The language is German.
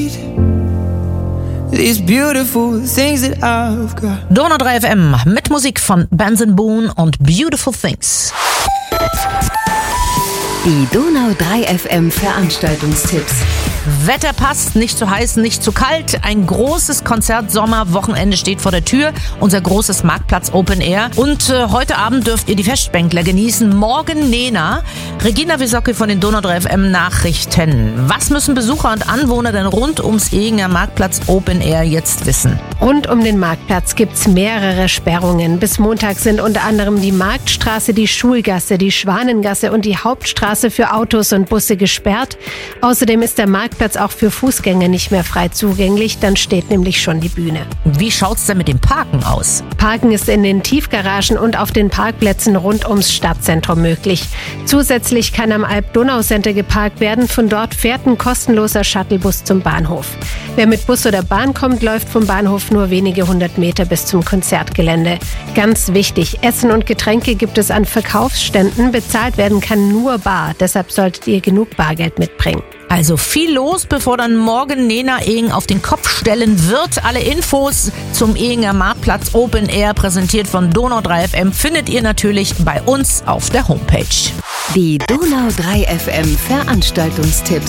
need these beautiful things that I've got. Donau 3 FM mit Musik von Benson Boone und Beautiful Things. Die Donau 3 FM Veranstaltungstipps. Wetter passt, nicht zu heiß, nicht zu kalt. Ein großes Konzert-Sommer-Wochenende steht vor der Tür. Unser großes Marktplatz Open Air. Und heute Abend dürft ihr die Festbänkler genießen. Morgen Nena. Regina Wisocki von den Donau 3 FM Nachrichten. Was müssen Besucher und Anwohner denn rund ums Ehinger Marktplatz Open Air jetzt wissen? Rund um den Marktplatz gibt's mehrere Sperrungen. Bis Montag sind unter anderem die Marktstraße, die Schulgasse, die Schwanengasse und die Hauptstraße für Autos und Busse gesperrt. Außerdem ist der Marktplatz auch für Fußgänger nicht mehr frei zugänglich, dann steht nämlich schon die Bühne. Wie schaut's denn mit dem Parken aus? Parken ist in den Tiefgaragen und auf den Parkplätzen rund ums Stadtzentrum möglich. Zusätzlich kann am Alp-Donau-Center geparkt werden, von dort fährt ein kostenloser Shuttlebus zum Bahnhof. Wer mit Bus oder Bahn kommt, läuft vom Bahnhof nur wenige 100 Meter bis zum Konzertgelände. Ganz wichtig, Essen und Getränke gibt es an Verkaufsständen, bezahlt werden kann nur bar, deshalb solltet ihr genug Bargeld mitbringen. Also viel los, bevor dann morgen Nena Ehing auf den Kopf stellen wird. Alle Infos zum Ehinger Marktplatz Open Air, präsentiert von Donau 3 FM, findet ihr natürlich bei uns auf der Homepage. Die Donau 3 FM Veranstaltungstipps.